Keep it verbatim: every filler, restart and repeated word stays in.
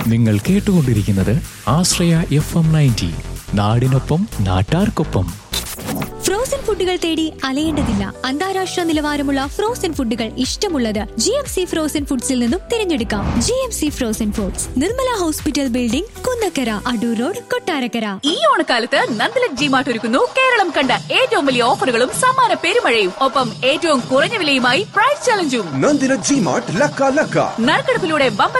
നിങ്ങൾ കേട്ടുകൊണ്ടിരിക്കുന്നത് ആശ്രയ F M ninety, നാടിനൊപ്പം നാട്ടാർക്കൊപ്പം. ഫ്രോസൺ ഫുഡുകൾ തേടി അലയേണ്ടതില്ല. അന്താരാഷ്ട്ര നിലവാരമുള്ള ഫ്രോസൺ ഫുഡുകൾ ഇഷ്ടമുള്ളത് ജി എം സി ഫ്രോസൺ ഫുഡ്സിൽ നിന്നും തിരഞ്ഞെടുക്കാം. G M C frozen foods, Nirmala hospital building, Kunnakkara, Adoor road, Kottarakkara. ഈ ഓണക്കാലത്ത് നന്ദലക് ജി മാർട്ട് ഒരുക്കുന്നു കേരളം കണ്ട ഏറ്റവും വലിയ ഓഫറുകളും സമ്മാന പെരുമഴയും. ഒപ്പം ഏറ്റവും കുറഞ്ഞ വിലയുമായി പ്രൈസ് ചലഞ്ചും. നന്ദിലക് ജി മാർട്ട് ലക്ക ലക്ക. നറുക്കെടുപ്പിലൂടെ വമ്പൻ